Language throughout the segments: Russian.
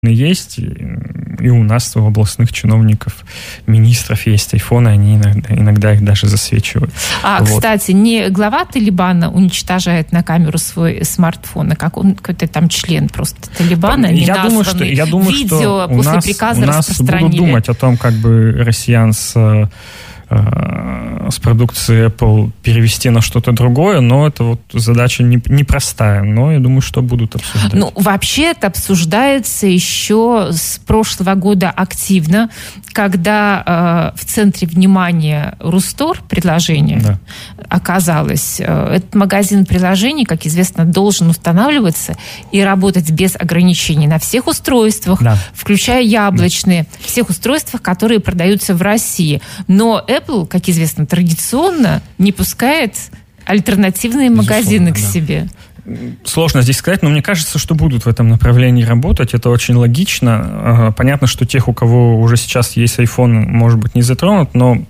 есть, и у нас у областных чиновников, министров есть айфоны, они иногда их даже засвечивают. Кстати, не глава Талибана уничтожает на камеру свой смартфон, а какой-то там член просто Талибана, не названный. Я думаю, видео что после приказа распространили. Будут думать о том, как бы россиян с продукции Apple перевести на что-то другое, но это вот задача непростая, но я думаю, что будут обсуждать. Вообще это обсуждается еще с прошлого года активно, когда в центре внимания Рустор приложение оказалось. Этот магазин приложений, как известно, должен устанавливаться и работать без ограничений на всех устройствах, включая яблочные, всех устройствах, которые продаются в России. Но Apple, как известно, традиционно не пускает альтернативные магазины к себе. Сложно здесь сказать, но мне кажется, что будут в этом направлении работать. Это очень логично. Понятно, что тех, у кого уже сейчас есть iPhone, может быть, не затронут, но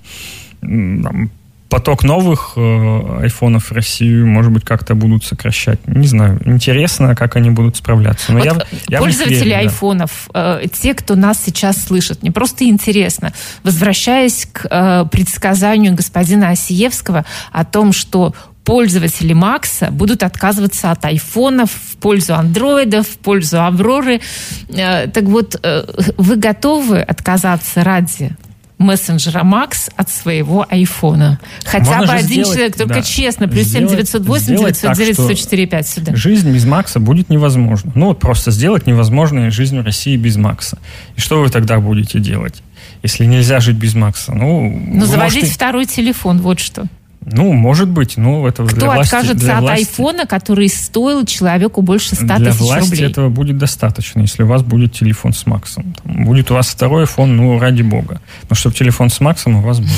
поток новых айфонов в Россию, может быть, как-то будут сокращать. Не знаю. Интересно, как они будут справляться. Но я пользователи айфонов, те, кто нас сейчас слышит, мне просто интересно, возвращаясь к предсказанию господина Осиевского о том, что пользователи Макса будут отказываться от айфонов в пользу андроидов, в пользу Авроры. Так вот, вы готовы отказаться ради мессенджера Макс от своего айфона? Хотя бы один человек, только честно, плюс 7 908 909 104 5 сюда. Жизнь без Макса будет невозможна. Просто сделать невозможной жизнь в России без Макса. И что вы тогда будете делать, если нельзя жить без Макса? Заводить второй телефон, вот что. Может быть, это Кто откажется от айфона, который стоил человеку больше 100 тысяч рублей? Для власти этого будет достаточно, если у вас будет телефон с Максом. Будет у вас второй айфон, ради бога. Но чтобы телефон с Максом у вас был.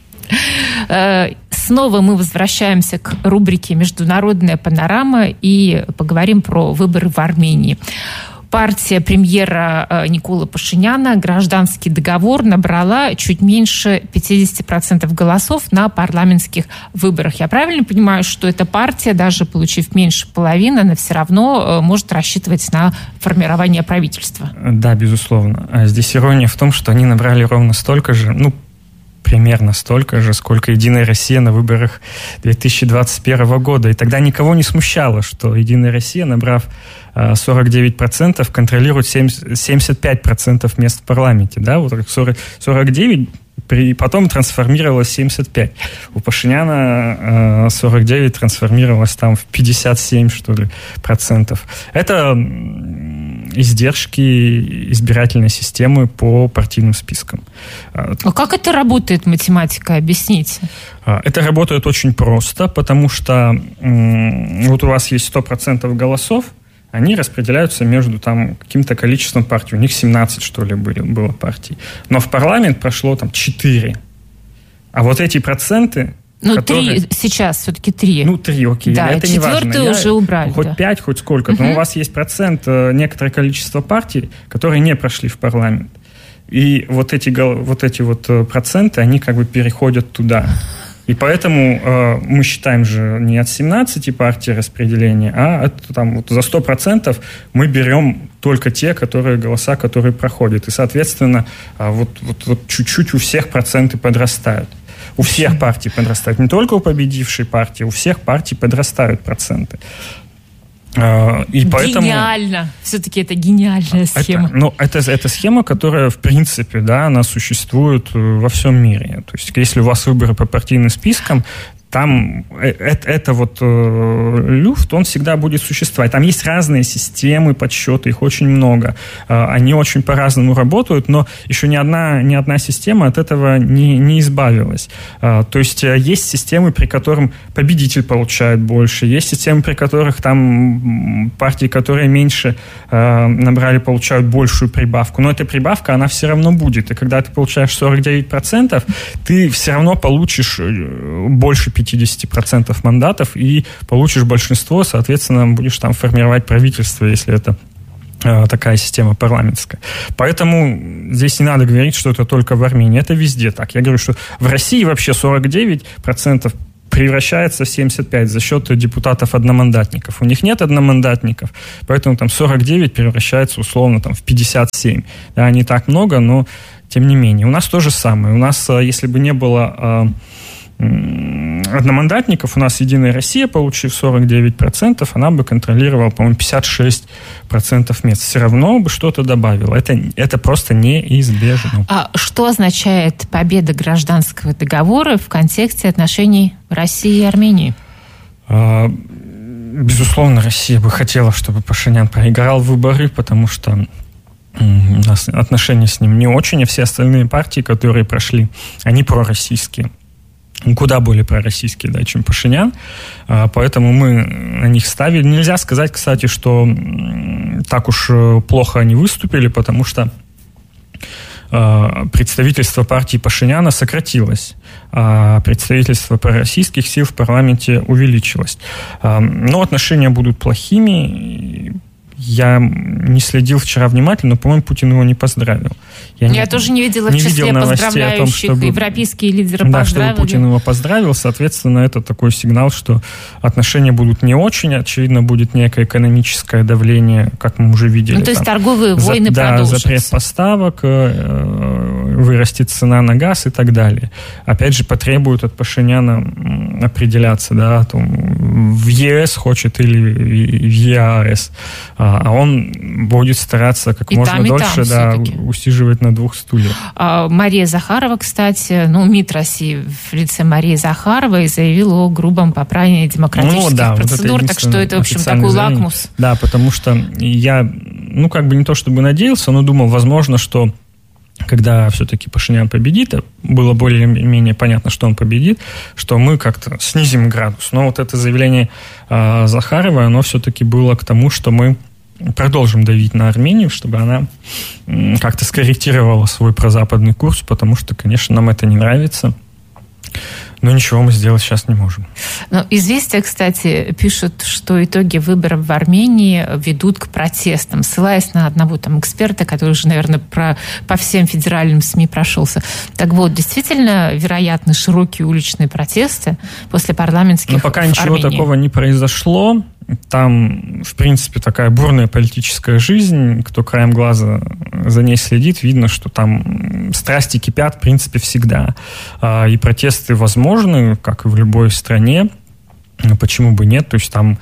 Снова мы возвращаемся к рубрике «Международная панорама» и поговорим про выборы в Армении. Партия премьера Николы Пашиняна «Гражданский договор» набрала чуть меньше 50% голосов на парламентских выборах. Я правильно понимаю, что эта партия, даже получив меньше половины, она все равно может рассчитывать на формирование правительства? Да, безусловно. Здесь ирония в том, что они набрали ровно столько же, примерно столько же, сколько «Единая Россия» на выборах 2021 года. И тогда никого не смущало, что «Единая Россия», набрав 49%, контролирует 75% мест в парламенте. Да? 49, потом трансформировалось в 75. У Пашиняна 49 трансформировалось там в 57, что ли, процентов. Это издержки избирательной системы по партийным спискам. А как это работает, математика? Объясните. Это работает очень просто, потому что у вас есть 100% голосов, они распределяются между каким-то количеством партий. У них 17, что ли, было партий. Но в парламент прошло 4. А вот эти проценты... 3 сейчас, все-таки 3. 3, окей. Да, это не важно. 4 уже убрали. Хоть 5, хоть сколько. Но у вас есть процент, некоторое количество партий, которые не прошли в парламент. И вот эти проценты, они переходят туда. И поэтому мы считаем же не от 17 партий распределения, а за 100% мы берем только те голоса, которые проходят. И, соответственно, чуть-чуть у всех проценты подрастают. У всех партий подрастают. Не только у победившей партии, у всех партий подрастают проценты. И поэтому... Гениально. Все-таки это гениальная схема. Это схема, которая, в принципе, она существует во всем мире. То есть, если у вас выборы по партийным спискам, там люфт, он всегда будет существовать. Там есть разные системы подсчета, их очень много. Они очень по-разному работают, но еще ни одна система от этого не избавилась. То есть есть системы, при которых победитель получает больше, есть системы, при которых партии, которые меньше набрали, получают большую прибавку. Но эта прибавка, она все равно будет. И когда ты получаешь 49%, ты все равно получишь больше 50% мандатов и получишь большинство, соответственно, будешь формировать правительство, если это такая система парламентская. Поэтому здесь не надо говорить, что это только в Армении. Это везде так. Я говорю, что в России вообще 49% превращается в 75 за счет депутатов-одномандатников. У них нет одномандатников, поэтому там 49 превращается условно там, в 57. Да, не так много, но тем не менее. У нас то же самое. У нас, если бы не было одномандатников, у нас «Единая Россия», получив 49%, она бы контролировала, по-моему, 56% мест. Все равно бы что-то добавила. Это просто неизбежно. А что означает победа гражданского договора в контексте отношений России и Армении? Безусловно, Россия бы хотела, чтобы Пашинян проиграл выборы, потому что у нас отношения с ним не очень, а все остальные партии, которые прошли, они пророссийские. Куда более пророссийские, да, чем Пашинян. Поэтому мы на них ставили. Нельзя сказать, кстати, что так уж плохо они выступили, потому что представительство партии Пашиняна сократилось, а представительство пророссийских сил в парламенте увеличилось. Но отношения будут плохими. Я не следил вчера внимательно, но, по-моему, Путин его не поздравил. Я тоже не видела в числе поздравляющих. Том, чтобы, европейские лидеры поздравили. Да, чтобы Путин его поздравил. Соответственно, это такой сигнал, что отношения будут не очень. Очевидно, будет некое экономическое давление, как мы уже видели. Ну, то есть торговые войны продолжатся. Да, запрет поставок, вырастет цена на газ и так далее. Опять же, потребуют от Пашиняна определяться, да, о том, в ЕС хочет или в ЕАЭС. А он будет стараться как можно дольше усиживать на двух стульях. Мария Захарова, кстати, МИД России в лице Марии Захаровой заявила о грубом попрании демократических процедур, вот так что это, в общем, такой лакмус. Да, потому что я, не то чтобы надеялся, но думал, возможно, что когда все-таки Пашинян победит, было более-менее понятно, что он победит, что мы как-то снизим градус. Но вот это заявление Захаровой, оно все-таки было к тому, что мы продолжим давить на Армению, чтобы она как-то скорректировала свой прозападный курс, потому что, конечно, нам это не нравится. Но ничего мы сделать сейчас не можем. «Известия», кстати, пишут, что итоги выборов в Армении ведут к протестам, ссылаясь на одного там эксперта, который уже, наверное, по всем федеральным СМИ прошелся. Так вот, действительно, вероятны широкие уличные протесты после парламентских в Армении? Пока ничего такого не произошло. Там, в принципе, такая бурная политическая жизнь. Кто краем глаза за ней следит, видно, что там страсти кипят, в принципе, всегда. И протесты возможны, как и в любой стране. Почему бы нет? То есть там,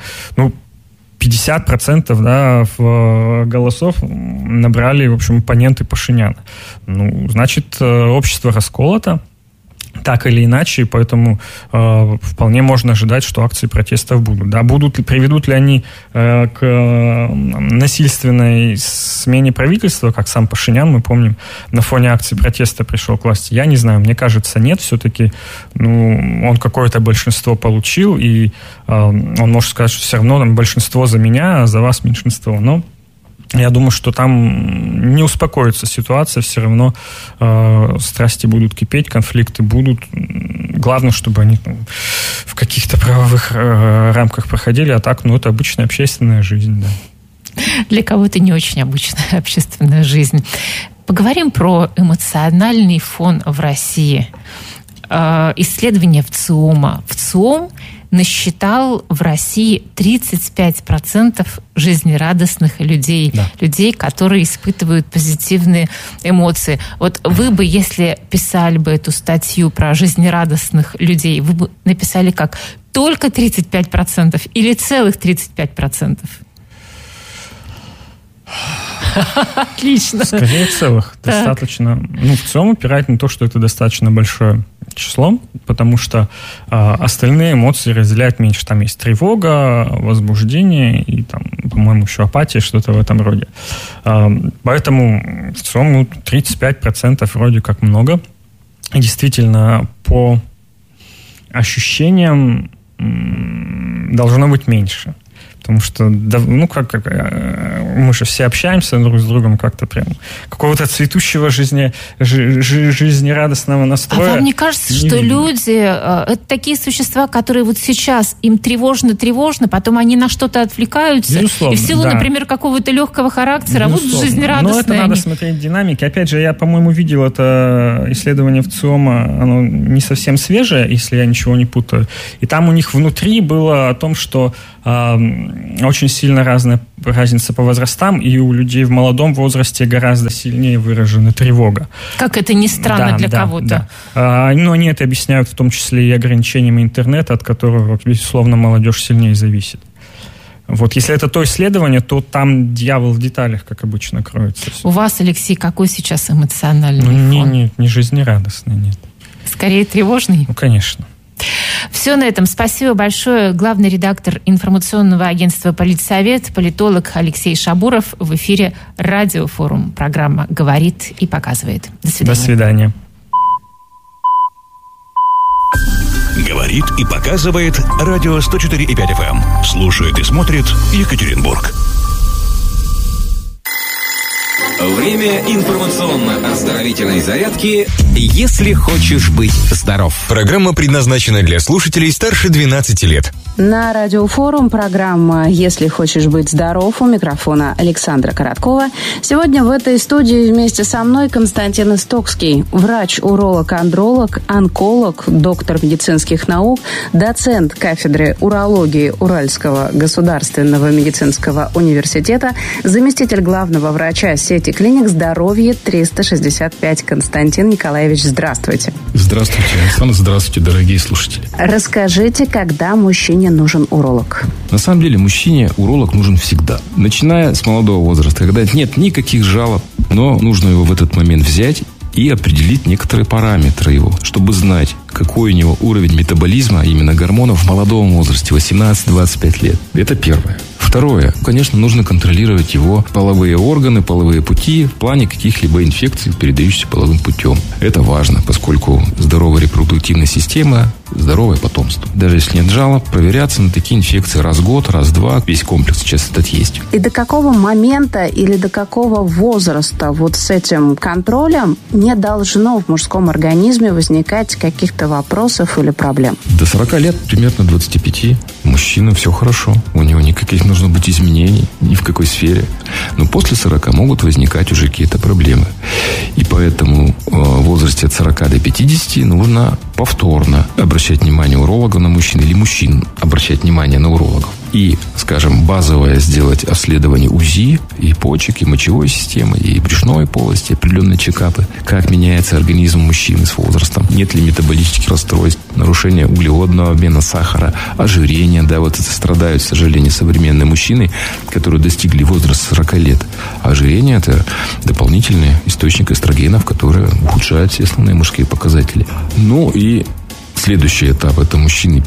50% голосов набрали, в общем, оппоненты Пашиняна. Значит, общество расколото. Так или иначе, поэтому вполне можно ожидать, что акции протестов будут. Да, приведут ли они к насильственной смене правительства, как сам Пашинян, мы помним, на фоне акций протеста пришел к власти? Я не знаю, мне кажется, нет. Все-таки он какое-то большинство получил, и он может сказать, что все равно там большинство за меня, а за вас меньшинство. Но я думаю, что там не успокоится ситуация, все равно страсти будут кипеть, конфликты будут. Главное, чтобы они в каких-то правовых рамках проходили, а так, это обычная общественная жизнь, да. Для кого-то не очень обычная общественная жизнь. Поговорим про эмоциональный фон в России. Исследование ВЦИОМа. ВЦИОМ насчитал в России 35% жизнерадостных людей, людей, которые испытывают позитивные эмоции. Вот вы бы, если писали бы эту статью про жизнерадостных людей, вы бы написали как? Только 35% или целых 35%? Отлично. Скорее целых. Достаточно. В целом упирает на то, что это достаточно большое число, потому что остальные эмоции разделяют меньше. Там есть тревога, возбуждение и, там, по-моему, еще апатия, что-то в этом роде. Поэтому в целом 35% вроде как много. И действительно, по ощущениям должно быть меньше. Потому что, мы же все общаемся друг с другом как-то прям. Какого-то цветущего жизнерадостного настроя. А вам не кажется, что люди, это такие существа, которые вот сейчас им тревожно, потом они на что-то отвлекаются, безусловно, и в силу, например, какого-то легкого характера, безусловно. Вот жизнерадостные. Но это надо смотреть динамики. Опять же, я, по-моему, видел это исследование ВЦИОМа, оно не совсем свежее, если я ничего не путаю. И там у них внутри было о том, что очень сильно разница по возрастам, и у людей в молодом возрасте гораздо сильнее выражена тревога. Как это ни странно для кого-то. Да. Но они это объясняют в том числе и ограничениями интернета, от которого, безусловно, молодежь сильнее зависит. Вот, если это то исследование, то там дьявол в деталях, как обычно, кроется. У вас, Алексей, какой сейчас эмоциональный фон? Нет, не жизнерадостный, нет. Скорее тревожный? Конечно. Все на этом. Спасибо большое. Главный редактор информационного агентства «Политсовет», политолог Алексей Шабуров. В эфире Радиофорум. Программа «Говорит и показывает». До свидания. До свидания. Говорит и показывает радио 104,5 FM. Слушает и смотрит Екатеринбург. Время информационно-оздоровительной зарядки «Если хочешь быть здоров». Программа предназначена для слушателей старше 12 лет. На Радиофорум программа «Если хочешь быть здоров», у микрофона Александра Короткова. Сегодня в этой студии вместе со мной Константин Истокский, врач-уролог-андролог, онколог, доктор медицинских наук, доцент кафедры урологии Уральского государственного медицинского университета, заместитель главного врача сети клиник «Здоровье 365». Константин Николаевич, здравствуйте. Здравствуйте, Александр. Здравствуйте, дорогие слушатели. Расскажите, когда мужчине нужен уролог? На самом деле, мужчине уролог нужен всегда. Начиная с молодого возраста, когда нет никаких жалоб, но нужно его в этот момент взять и определить некоторые параметры его, чтобы знать, какой у него уровень метаболизма, именно гормонов в молодом возрасте, 18-25 лет. Это первое. Второе. Конечно, нужно контролировать его половые органы, половые пути в плане каких-либо инфекций, передающихся половым путем. Это важно, поскольку здоровая репродуктивная система, здоровое потомство. Даже если нет жалоб, проверяться на такие инфекции раз в год, раз в два. Весь комплекс сейчас этот есть. И до какого момента или до какого возраста вот с этим контролем не должно в мужском организме возникать каких-то вопросов или проблем? До 40 лет, примерно 25, мужчина все хорошо. У него никаких нужно быть изменений ни в какой сфере. Но после 40 могут возникать уже какие-то проблемы. И поэтому в возрасте от 40 до 50 нужно повторно обращать внимание уролога на мужчин или мужчин обращать внимание на урологов. И, скажем, базовое сделать обследование УЗИ и почек, и мочевой системы, и брюшной полости, определенные чекапы, как меняется организм мужчины с возрастом, нет ли метаболических расстройств, нарушения углеводного обмена, сахара, ожирения, да, вот это страдают, к сожалению, современные мужчины, которые достигли возраста 40 лет. А ожирение – это дополнительный источник эстрогенов, который ухудшает все основные мужские показатели. Ну и следующий этап – это мужчины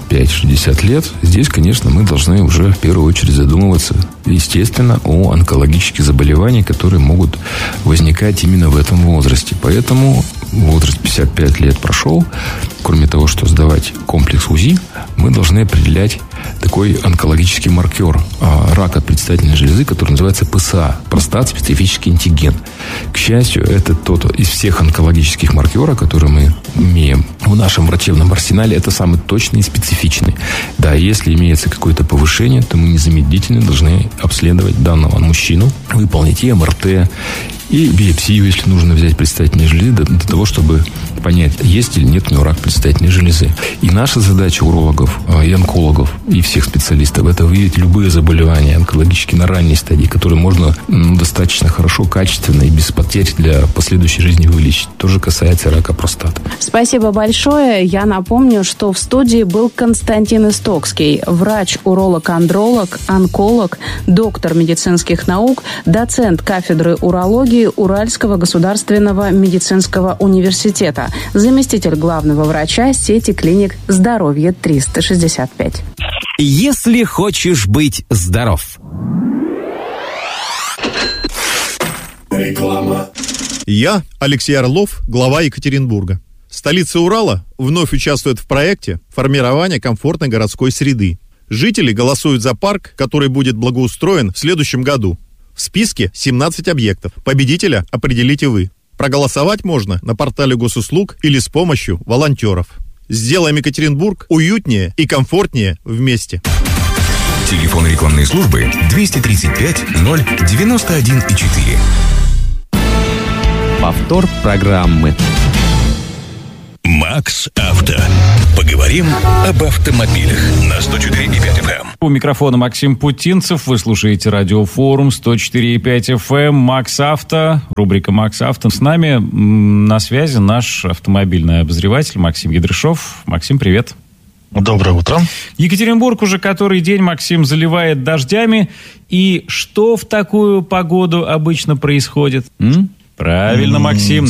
55-60 лет. Здесь, конечно, мы должны уже в первую очередь задумываться, естественно, о онкологических заболеваниях, которые могут возникать именно в этом возрасте. Поэтому возраст 55 лет прошел. Кроме того, что сдавать комплекс УЗИ, мы должны определять такой онкологический маркер рака предстательной железы, который называется ПСА – простат-специфический антиген. К счастью, это тот из всех онкологических маркеров, которые мы имеем в нашем врачебном арсенале, это самый точный и специфичный. Да, если имеется какое-то повышение, то мы незамедлительно должны обследовать данного мужчину, выполнить и МРТ, и биопсию, если нужно взять предстательные железы, для того, чтобы понять, есть или нет у него рак предстательной железы. И наша задача урологов и онкологов, и всех специалистов, это выявить любые заболевания онкологические на ранней стадии, которые можно достаточно хорошо, качественно и без потерь для последующей жизни вылечить. Тоже касается рака простаты. Спасибо большое. Я напомню, что в студии был Константин Истокский, врач-уролог-андролог, онколог, доктор медицинских наук, доцент кафедры урологии Уральского государственного медицинского университета, заместитель главного врача сети клиник «Здоровье 365». Если хочешь быть здоров. Реклама. Я, Алексей Орлов, глава Екатеринбурга. Столица Урала вновь участвует в проекте формирования комфортной городской среды. Жители голосуют за парк, который будет благоустроен в следующем году. В списке 17 объектов. Победителя определите вы. Проголосовать можно на портале госуслуг или с помощью волонтеров. Сделаем Екатеринбург уютнее и комфортнее вместе. Телефон рекламной службы 235 091,4. Повтор программы. Макс Авто. Поговорим об автомобилях на 104,5 FM. У микрофона Максим Путинцев. Вы слушаете радиофорум 104,5 FM. Макс Авто. Рубрика Макс Авто. С нами на связи наш автомобильный обозреватель Максим Ядрышов. Максим, привет. Доброе утро. Екатеринбург уже который день, Максим, заливает дождями. И что в такую погоду обычно происходит? Правильно, Максим,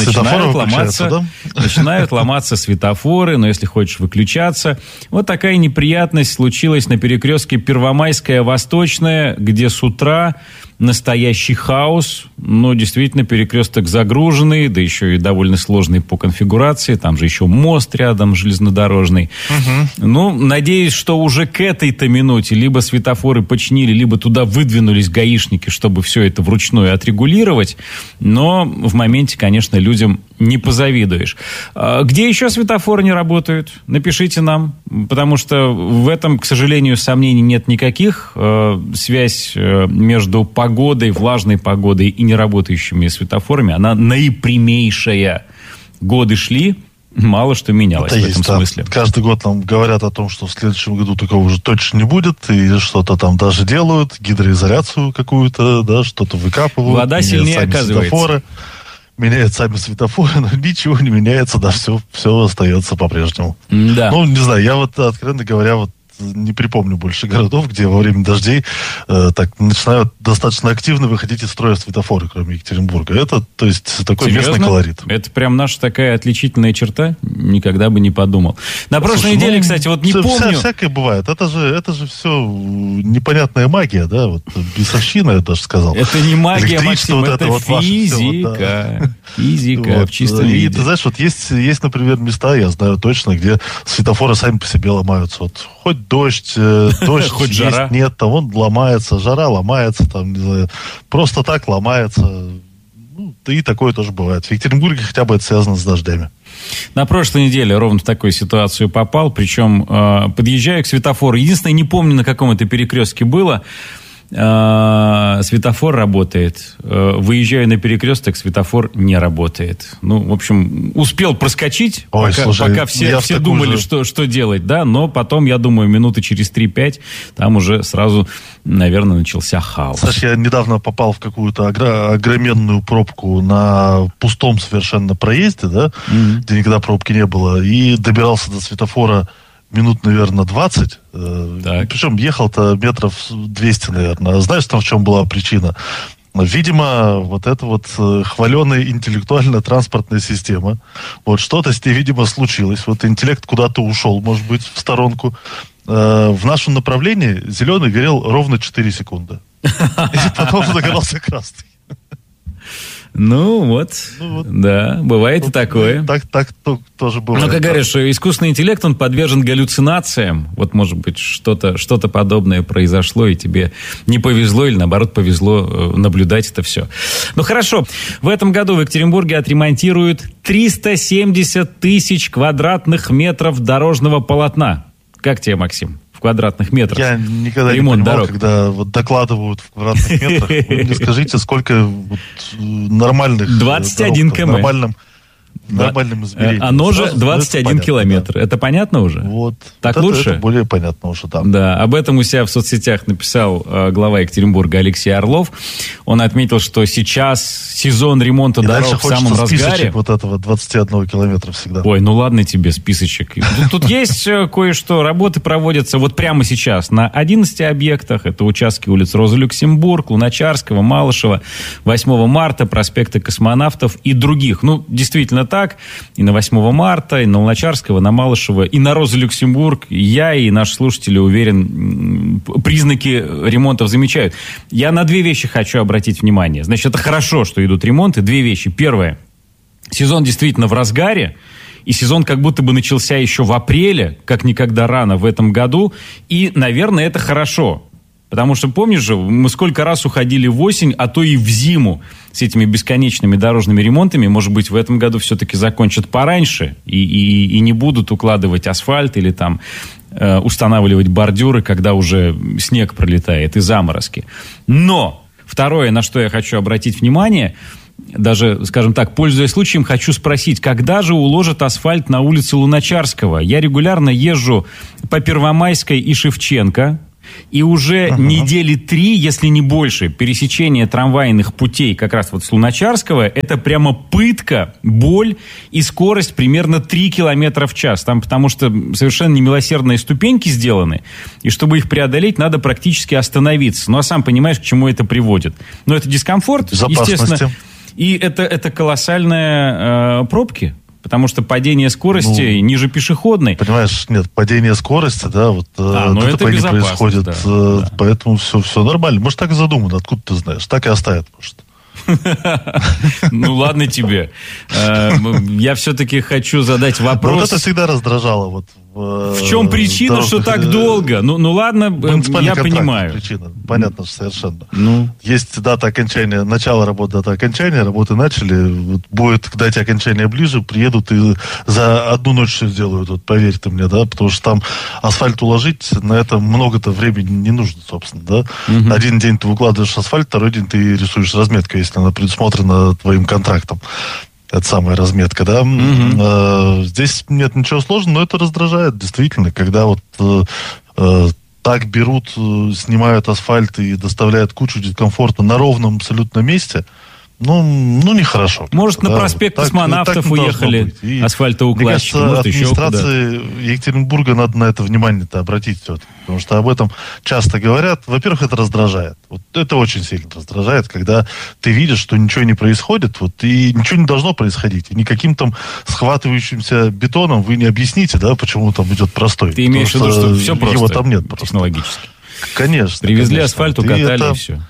начинают ломаться светофоры, но если хочешь выключаться. Вот такая неприятность случилась на перекрестке Первомайская, Восточная, где с утра настоящий хаос. Но действительно перекресток загруженный, да еще и довольно сложный по конфигурации. Там же еще мост рядом железнодорожный. Ну, надеюсь, что уже к этой-то минуте либо светофоры починили, либо туда выдвинулись гаишники, чтобы все это вручную отрегулировать. Но в моменте, конечно, людям не позавидуешь. Где еще светофоры не работают? Напишите нам, потому что в этом, к сожалению, сомнений нет никаких. Связь между погодой, влажной погодой и неработающими светофорами, она наипрямейшая. Годы шли, мало что менялось в этом смысле. Каждый год нам говорят о том, что в следующем году такого уже точно не будет, и что-то там даже делают, гидроизоляцию какую-то, да, что-то выкапывают. Вода сильнее оказывается. Светофоры. Меняют сами светофоры, но ничего не меняется, да, все остается по-прежнему. Да. Ну, не знаю, я вот, откровенно говоря, вот не припомню больше городов, где во время дождей так начинают достаточно активно выходить из строя светофоры, кроме Екатеринбурга. Это, то есть, такой Серьезно? местный колорит. Это прям наша такая отличительная черта? Никогда бы не подумал. На прошлой неделе, кстати, вот не помню... Всякое бывает. Это же все непонятная магия, да, вот бесовщина, я даже сказал. Это не магия, Максим, вот это вот физика. Физика в чистом виде. И ты знаешь, вот есть, например, места, я знаю точно, где светофоры сами по себе ломаются. Вот хоть дождь хоть есть, жара. нет, там он ломается, жара ломается, там, не знаю, просто так ломается. Ну, и такое тоже бывает. В Екатеринбурге хотя бы это связано с дождями. На прошлой неделе ровно в такую ситуацию попал, причем подъезжаю к светофору. Единственное, не помню, на каком это перекрестке было. Светофор работает. Выезжаю на перекресток, светофор не работает. Ну, в общем, успел проскочить, пока все думали, что делать, да, но потом, я думаю, минуты через 3-5 там уже сразу, наверное, начался хаос. Саш, я недавно попал в какую-то огроменную пробку на пустом совершенно проезде, да, где никогда пробки не было, и добирался до светофора минут, наверное, 20. Причем ехал-то метров 200, наверное. Знаешь, там в чем была причина? Видимо, вот эта вот хваленая интеллектуальная транспортная система, вот что-то с ней, видимо, случилось. Вот интеллект куда-то ушел, может быть, в сторонку. В нашем направлении зеленый горел ровно 4 секунды. И потом загорался красный. Ну вот, да, бывает и такое. Так тоже бывает. Но, как говоришь, что искусственный интеллект, он подвержен галлюцинациям. Вот, может быть, что-то подобное произошло, и тебе не повезло, или, наоборот, повезло наблюдать это все. Ну, хорошо. В этом году в Екатеринбурге отремонтируют 370 тысяч квадратных метров дорожного полотна. Как тебе, Максим? В квадратных метрах. Я никогда не понимал, когда вот докладывают в квадратных метрах. Вы мне скажите, сколько вот нормальных 21 км. Нормальным измерением. Оно же 21 километр. Да. Это понятно уже? Вот. Так вот лучше? Это более понятно уже, да. Да, об этом у себя в соцсетях написал глава Екатеринбурга Алексей Орлов. Он отметил, что сейчас сезон ремонта дорог в самом разгаре. Списочек вот этого 21 километра всегда. Ой, ну ладно тебе списочек. Тут есть кое-что. Работы проводятся вот прямо сейчас на 11 объектах. Это участки улиц Розы Люксембург, Луначарского, Малышева, 8 марта, проспекта Космонавтов и других. Ну, действительно так. И на 8 марта, и на Луначарского, на Малышева, и на Розу Люксембург. Я и наши слушатели, уверен, признаки ремонтов замечают. Я на 2 вещи хочу обратить внимание. Значит, это хорошо, что идут ремонты. 2 вещи. Первое. Сезон действительно в разгаре. И сезон как будто бы начался еще в апреле, как никогда рано в этом году. И, наверное, это хорошо. Потому что, помнишь же, мы сколько раз уходили в осень, а то и в зиму с этими бесконечными дорожными ремонтами. Может быть, в этом году все-таки закончат пораньше и не будут укладывать асфальт или там устанавливать бордюры, когда уже снег пролетает и заморозки. Но второе, на что я хочу обратить внимание, даже, скажем так, пользуясь случаем, хочу спросить, когда же уложат асфальт на улице Луначарского? Я регулярно езжу по Первомайской и Шевченко, и уже недели 3, если не больше, пересечение трамвайных путей как раз вот с Луначарского, это прямо пытка, боль и скорость примерно 3 километра в час. Там потому что совершенно немилосердные ступеньки сделаны, и чтобы их преодолеть, надо практически остановиться. Ну, а сам понимаешь, к чему это приводит. Но это дискомфорт, естественно. И это колоссальные пробки. Потому что падение скорости ниже пешеходной. Понимаешь, нет, падение скорости, да, вот это не происходит. Да. Поэтому все нормально. Может, так и задумано, откуда ты знаешь. Так и оставят, может. Ну, ладно тебе. Я все-таки хочу задать вопрос. Вот это всегда раздражало. В чем причина, что так долго? Ну ладно, я понимаю. Причина. Понятно, совершенно. Есть дата окончания, начало работы, дата окончания, работы начали. Вот будет к дате окончания ближе, приедут и за одну ночь все сделают, вот поверь ты мне, да, потому что там асфальт уложить, на это много-то времени не нужно, собственно, да. Один день ты выкладываешь асфальт, второй день ты рисуешь разметку, если она предусмотрена твоим контрактом. Это самая разметка, да. Здесь нет ничего сложного, но это раздражает, действительно, когда вот так берут, снимают асфальт и доставляют кучу дискомфорта на ровном абсолютно месте. Ну, нехорошо. Может, на проспект Космонавтов уехали асфальтоукладчики, может, еще куда-то. Администрации Екатеринбурга надо на это внимание-то обратить все-таки, потому что об этом часто говорят. Во-первых, это раздражает. Вот это очень сильно раздражает, когда ты видишь, что ничего не происходит, вот, и ничего не должно происходить. И никаким там схватывающимся бетоном вы не объясните, да, почему там идет простой. Ты имеешь в виду, что все просто его там нет просто. Технологически? Конечно. Привезли асфальт, укатали, и все.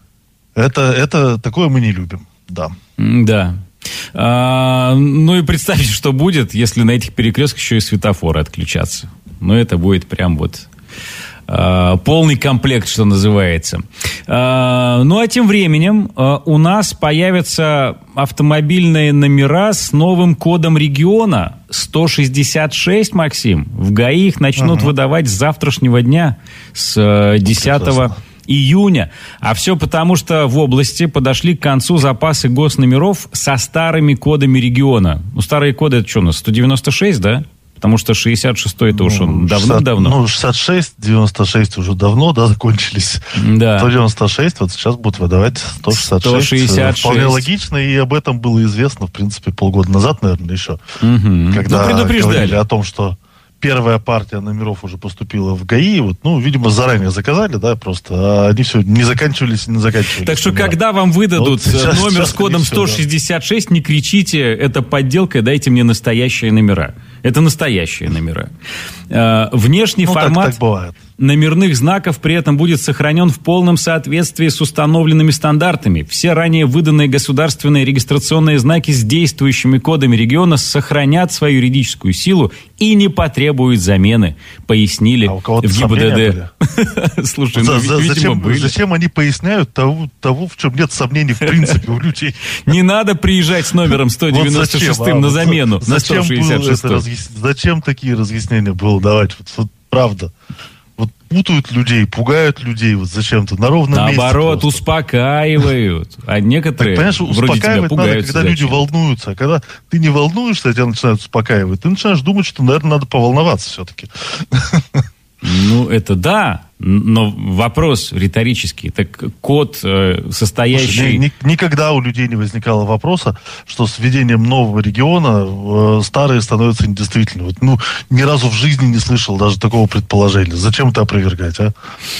Это такое мы не любим, да. Да. Ну и представьте, что будет, если на этих перекрестках еще и светофоры отключатся. Ну это будет прям вот полный комплект, что называется. Ну а тем временем у нас появятся автомобильные номера с новым кодом региона 166, Максим. В ГАИ их начнут выдавать с завтрашнего дня, с 10 июня. А все потому, что в области подошли к концу запасы госномеров со старыми кодами региона. Ну, старые коды, это что у нас, 196, да? Потому что 66-й это уж он давно-давно. Ну, 66, 96 уже давно, да, закончились. Да. 196, вот сейчас будут выдавать 166. 166. Вполне логично, и об этом было известно, в принципе, полгода назад, наверное, еще. Когда говорили о том, что первая партия номеров уже поступила в ГАИ, вот, ну, видимо, заранее заказали, да, просто, а они все не заканчивались. Так что, когда вам выдадут номер с кодом 166, не кричите, это подделка, дайте мне настоящие номера. Это настоящие номера. Внешний формат номерных знаков при этом будет сохранен в полном соответствии с установленными стандартами. Все ранее выданные государственные регистрационные знаки с действующими кодами региона сохранят свою юридическую силу и не потребуют замены, пояснили в ГИБДД. Слушай, зачем они поясняют того, в чем нет сомнений в принципе у людей? Не надо приезжать с номером 196 на замену на 166. Зачем такие разъяснения было давать? Вот правда. Вот путают людей, пугают людей вот зачем-то на ровном месте. Наоборот, успокаивают. А некоторые, так, вроде тебя, пугаются. Когда люди волнуются. А когда ты не волнуешься, тебя начинают успокаивать, ты начинаешь думать, что, наверное, надо поволноваться все-таки. Ну, это да, но вопрос риторический. Так код, состоящий... Слушай, никогда у людей не возникало вопроса, что с введением нового региона старые становятся недействительными. Вот, ну, ни разу в жизни не слышал даже такого предположения. Зачем это опровергать, а?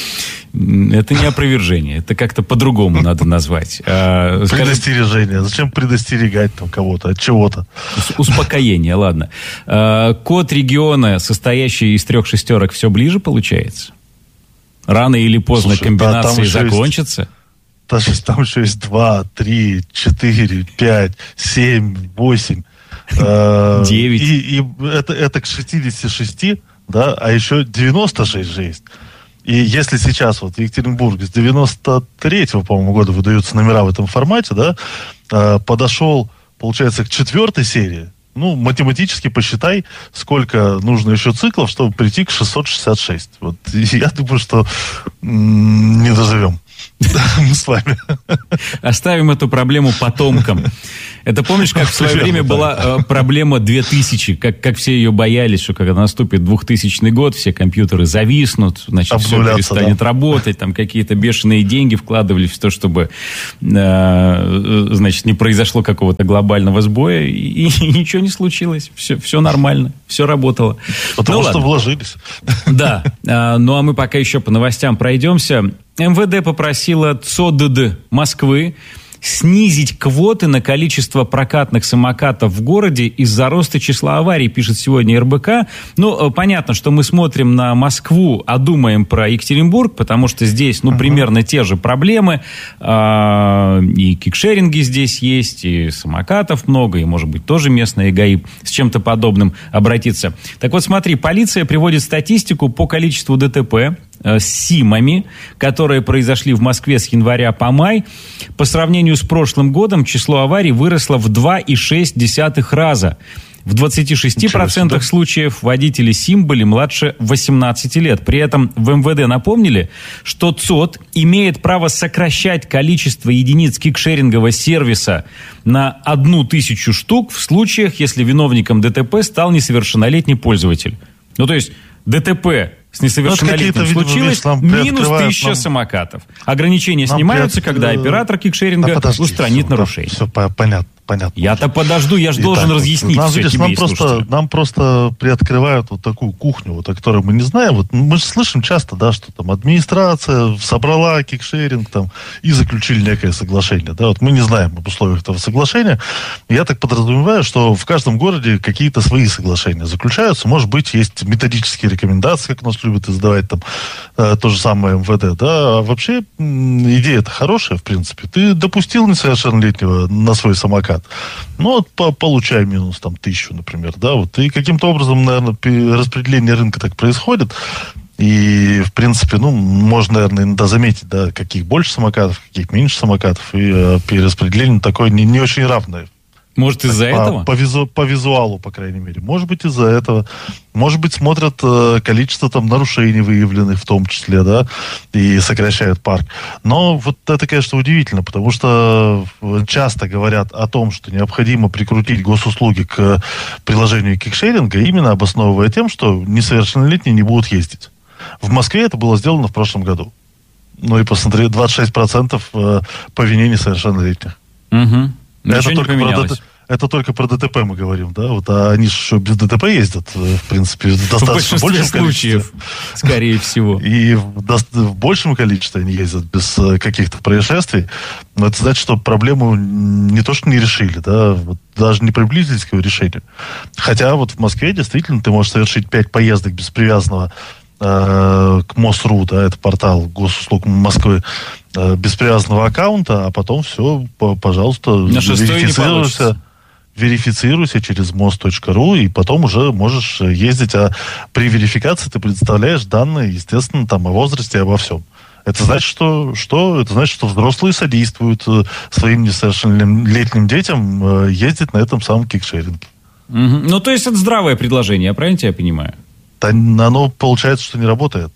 Это не опровержение, это как-то по-другому надо назвать. Предостережение. Зачем предостерегать там кого-то от чего-то? Успокоение, ладно. Код региона, состоящий из 3 шестерок, все ближе получается? Рано или поздно комбинации закончатся? Там еще есть 2, 3, 4, 5, 7, 8. 9. И это к 66, да, а еще 96 же есть. И если сейчас вот в Екатеринбурге с 93-го, по-моему, года выдаются номера в этом формате, да, подошел, получается, к 4-й серии, ну, математически посчитай, сколько нужно еще циклов, чтобы прийти к 666. Вот я думаю, что не доживем. Мы с вами. Оставим эту проблему потомкам. Это помнишь, как в свое время была проблема 2000, как все ее боялись, что когда наступит 2000 год, все компьютеры зависнут, значит, все перестанет работать, там какие-то бешеные деньги вкладывали в то, чтобы, значит, не произошло какого-то глобального сбоя, и ничего не случилось. Все нормально, все работало. Потому что вложились. Да. Ну, а мы пока еще по новостям пройдемся. МВД попросила ЦОДД Москвы снизить квоты на количество прокатных самокатов в городе из-за роста числа аварий, пишет сегодня РБК. Ну, понятно, что мы смотрим на Москву, а думаем про Екатеринбург, потому что здесь, ну, примерно те же проблемы. И кикшеринги здесь есть, и самокатов много, и, может быть, тоже местные ГАИ с чем-то подобным обратиться. Так вот, смотри, полиция приводит статистику по количеству ДТП с СИМами, которые произошли в Москве с января по май. По сравнению с прошлым годом число аварий выросло в 2,6 раза. В 26% случаев водители СИМ были младше 18 лет. При этом в МВД напомнили, что ЦОД имеет право сокращать количество единиц кикшерингового сервиса на 1000 штук в случаях, если виновником ДТП стал несовершеннолетний пользователь. Ну, то есть ДТП с несовершеннолетним случилось, минус 1000 самокатов. Ограничения снимаются, когда оператор кикшеринга устранит нарушение. Все понятно. Я-то подожду, я же должен разъяснить все тебе и слушателям. Нам просто приоткрывают вот такую кухню, вот, о которой мы не знаем. Вот, мы же слышим часто, да, что там администрация собрала кикшеринг там, и заключили некое соглашение. Да, вот мы не знаем об условиях этого соглашения. Я так подразумеваю, что в каждом городе какие-то свои соглашения заключаются. Может быть, есть методические рекомендации, как у нас любят издавать там то же самое МВД. Да? А вообще идея-то хорошая, в принципе. Ты допустил несовершеннолетнего на свой самокат. Ну, вот получай минус там 1000, например, да, вот. И каким-то образом, наверное, распределение рынка так происходит. И, в принципе, ну, можно, наверное, иногда заметить, да, каких больше самокатов, каких меньше самокатов. И перераспределение такое не очень равное. Может, из-за этого? По визуалу, по крайней мере. Может быть, из-за этого. Может быть, смотрят количество там нарушений выявленных в том числе, да, и сокращают парк. Но вот это, конечно, удивительно, потому что часто говорят о том, что необходимо прикрутить госуслуги к приложению кикшеринга, именно обосновывая тем, что несовершеннолетние не будут ездить. В Москве это было сделано в прошлом году. Ну и посмотри, 26% по вине несовершеннолетних. Угу. Это только про ДТП мы говорим, да? Вот, а они же еще без ДТП ездят, в принципе, в достаточно большом случаев, скорее всего. И в большем количестве они ездят без каких-то происшествий. Но это значит, что проблему не то, что не решили, да, вот, даже не приблизились к ее решению. Хотя вот в Москве действительно ты можешь совершить 5 поездок без привязанного к МОСРУ, да, это портал госуслуг Москвы, без привязанного аккаунта, а потом все, пожалуйста, верифицируйся через мост.ру, и потом уже можешь ездить. А при верификации ты предоставляешь данные, естественно, там, о возрасте, обо всем. Это значит, что это значит, что взрослые содействуют своим несовершеннолетним детям ездить на этом самом кикшеринге. Угу. Ну, то есть это здравое предложение, я правильно тебя понимаю? Оно получается, что не работает.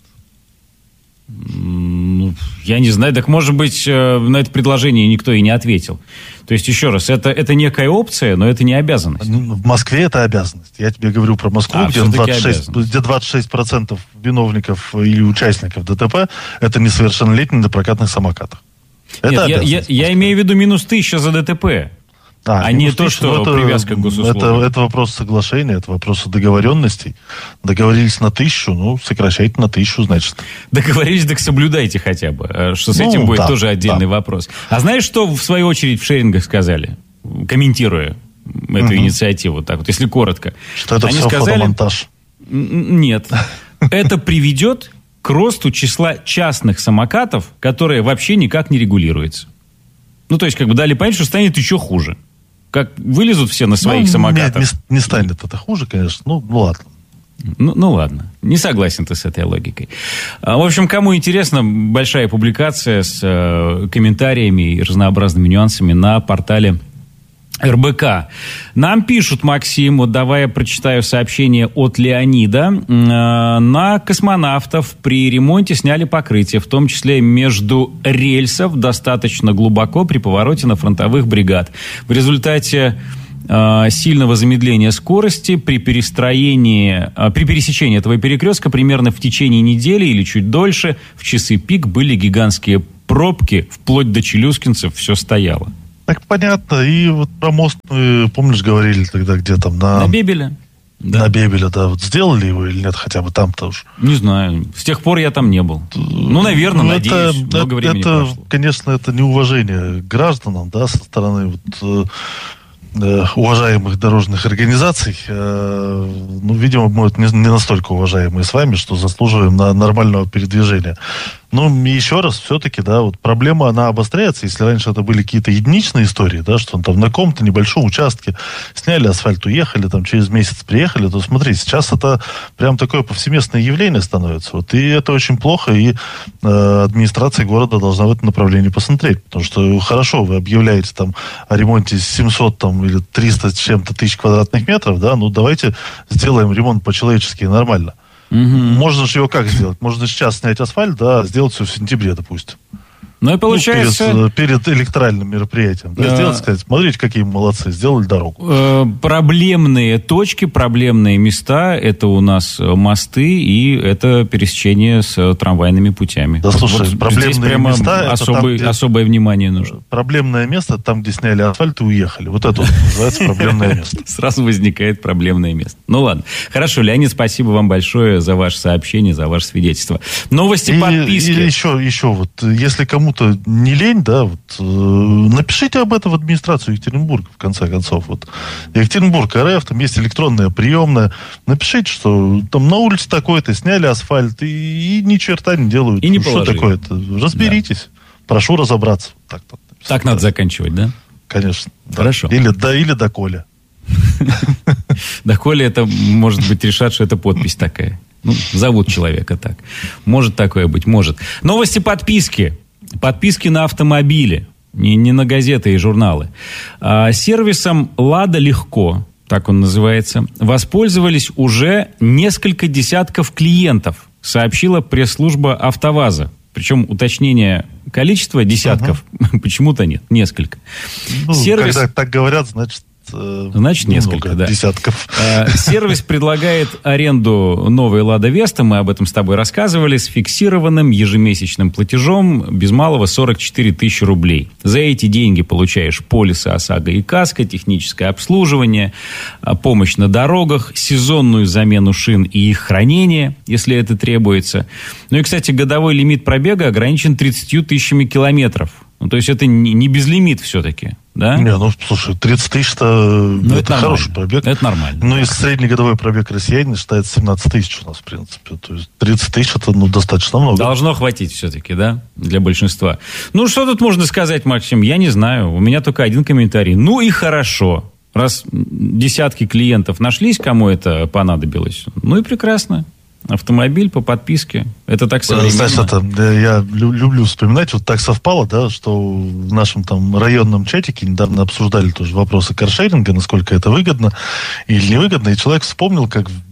Я не знаю, так может быть на это предложение никто и не ответил. То есть, еще раз, это некая опция, но это не обязанность. В Москве это обязанность. Я тебе говорю про Москву, где 26% виновников или участников ДТП это несовершеннолетние на прокатных самокатах. Это Нет, я имею в виду минус 1000 за ДТП. А не то, что привязка к госуслугам. Это вопрос соглашения, это вопрос договоренностей. Договорились на 1000, ну, сокращайте на 1000, значит. Договорились, так соблюдайте хотя бы. Что с этим будет тоже отдельный вопрос. А знаешь, что в свою очередь в шерингах сказали, комментируя эту инициативу, так вот, если коротко? Что это все фотомонтаж. Нет. Это приведет к росту числа частных самокатов, которые вообще никак не регулируются. Ну, то есть, как бы дали понять, что станет еще хуже. Как вылезут все на своих самокатах. Не станет это хуже, конечно. Ну ладно. Ну, ладно. Не согласен ты с этой логикой. В общем, кому интересно, большая публикация с комментариями и разнообразными нюансами на портале РБК. Нам пишут, Максим, вот давай я прочитаю сообщение от Леонида. На космонавтов при ремонте сняли покрытие, в том числе между рельсов, достаточно глубоко при повороте на фронтовых бригад. В результате сильного замедления скорости при пересечении этого перекрестка примерно в течение недели или чуть дольше в часы пик были гигантские пробки, вплоть до челюскинцев все стояло. Так понятно. И вот про мост, помнишь, говорили тогда, где там на Бебеле? Да. На Бебеле, да. Вот сделали его или нет, хотя бы там-то уж? Не знаю. С тех пор я там не был. Ну, наверное, надеюсь. Много времени прошло. Конечно, это неуважение к гражданам, да, со стороны уважаемых дорожных организаций. Ну, видимо, мы не настолько уважаемые с вами, что заслуживаем нормального передвижения. Ну, и еще раз, все-таки, да, вот проблема, она обостряется. Если раньше это были какие-то единичные истории, да, что там на каком-то небольшом участке сняли асфальт, уехали, там через месяц приехали, то смотри, сейчас это прям такое повсеместное явление становится. Вот, и это очень плохо, и администрация города должна в этом направлении посмотреть. Потому что хорошо, вы объявляете там о ремонте 700 там, или 300 с чем-то тысяч квадратных метров, да, ну давайте сделаем ремонт по-человечески и нормально. Можно же его как сделать? Можно сейчас снять асфальт, да, сделать все в сентябре, допустим. Ну и получается... перед электоральным мероприятием. Да, сделать, сказать, смотрите, какие молодцы, сделали дорогу. Проблемные точки, проблемные места, это у нас мосты и это пересечение с трамвайными путями. Да, слушай, вот проблемные здесь прямо места... особое внимание нужно. Проблемное место, там, где сняли асфальт и уехали. Вот это вот называется проблемное место. Сразу возникает проблемное место. Ну ладно. Хорошо, Леонид, спасибо вам большое за ваше сообщение, за ваше свидетельство. Новости, подписки. И еще вот, если кому-то не лень, да, вот, напишите об этом в администрацию Екатеринбурга, в конце концов. Вот. Екатеринбург РФ, там есть электронная приемная. Напишите, что там на улице такой-то сняли асфальт и ни черта не делают. И не что такое-то? Разберитесь. Да. Прошу разобраться. Так надо заканчивать, да? Конечно. Хорошо. Да. Или доколе. Доколе это, может быть, решат, что это подпись такая. Ну, зовут человека так. Может такое быть, может. Новости, подписки. Подписки на автомобили, не на газеты и журналы. Сервисом «Лада Легко», так он называется, воспользовались уже несколько десятков клиентов, сообщила пресс-служба «АвтоВАЗа». Причем уточнение количества десятков почему-то нет, несколько. Ну, сервис... Когда так говорят, значит несколько, да. Десятков. Сервис предлагает аренду новой «Лада Веста», мы об этом с тобой рассказывали, с фиксированным ежемесячным платежом без малого 44 тысячи рублей. За эти деньги получаешь полисы ОСАГО и КАСКО, техническое обслуживание, помощь на дорогах, сезонную замену шин и их хранение, если это требуется. Ну и, кстати, годовой лимит пробега ограничен 30 тысячами километров. Ну, то есть это не безлимит все-таки, да? Не, ну, слушай, 30 тысяч-то это хороший пробег. Это нормально. Ну, и среднегодовой пробег россиянина считается 17 тысяч у нас, в принципе. То есть 30 тысяч это, достаточно много. Должно хватить все-таки, да, для большинства. Ну, что тут можно сказать, Максим? Я не знаю. У меня только один комментарий. Ну и хорошо. Раз десятки клиентов нашлись, кому это понадобилось, ну и прекрасно. Автомобиль по подписке. Это так современно. Знаешь, я люблю вспоминать, вот так совпало, да, что в нашем там районном чатике недавно обсуждали тоже вопросы каршеринга, насколько это выгодно или невыгодно, и человек вспомнил, как в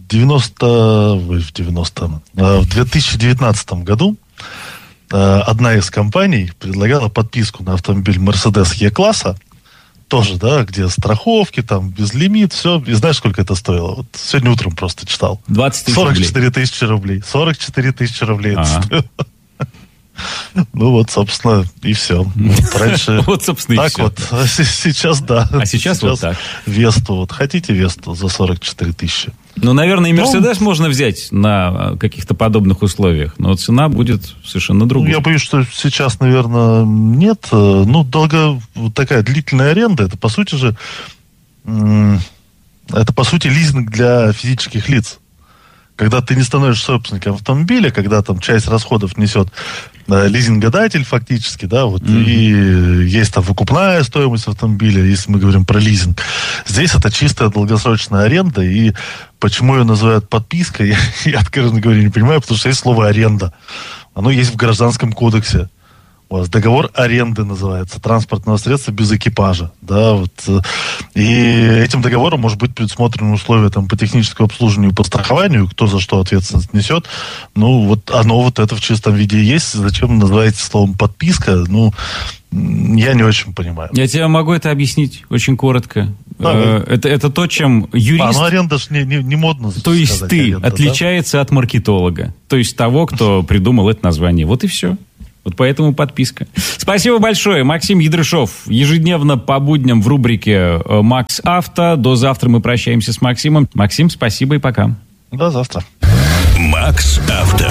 2019 году одна из компаний предлагала подписку на автомобиль Mercedes E-класса, тоже, да, где страховки, там, безлимит, все. И знаешь, сколько это стоило? Вот сегодня утром просто читал. 20 тысяч 44 тысячи рублей. 44 тысячи рублей это стоило. Ну вот, собственно, и все. Вот раньше вот, собственно, так и все. Вот. Сейчас, да. А сейчас вот так. Весту. Вот хотите Весту за 44 тысячи? Ну, наверное, и Мерседес можно взять на каких-то подобных условиях, но цена будет совершенно другой. Я боюсь, что сейчас, наверное, нет. Ну, такая длительная аренда, это, по сути же, лизинг для физических лиц. когда ты не становишься собственником автомобиля, когда там часть расходов несет лизингодатель фактически, да, вот, и есть там выкупная стоимость автомобиля, если мы говорим про лизинг. Здесь это чистая долгосрочная аренда, и почему ее называют подпиской, я, откровенно говоря, не понимаю, потому что есть слово аренда. Оно есть в Гражданском кодексе. У вас договор аренды называется, транспортного средства без экипажа, да, вот, и этим договором может быть предусмотрены условия там по техническому обслуживанию, по страхованию, кто за что ответственность несет, ну, вот оно вот это в чистом виде есть, зачем называете словом подписка, ну, я не очень понимаю. Я тебе могу это объяснить очень коротко. Это то, чем юрист... Ну, аренда же не модно сказать. То есть ты аренда, отличается, да? От маркетолога, то есть того, кто придумал это название. Вот и все. Вот поэтому подписка. Спасибо большое. Максим Ядрышов. Ежедневно по будням в рубрике «Макс Авто». До завтра мы прощаемся с Максимом. Максим, спасибо и пока. До завтра. Макс Авто.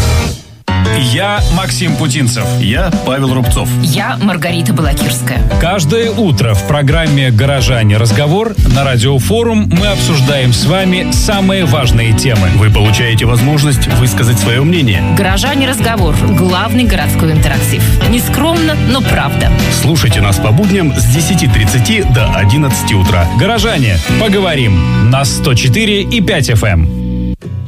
Я Максим Путинцев. Я Павел Рубцов. Я Маргарита Балакирская. Каждое утро в программе «Горожане. Разговор» на Радиофорум мы обсуждаем с вами самые важные темы. Вы получаете возможность высказать свое мнение. «Горожане. Разговор» – главный городской интерактив. Нескромно, но правда. Слушайте нас по будням с 10:30 до 11 утра. «Горожане. Поговорим» на 104,5 FM.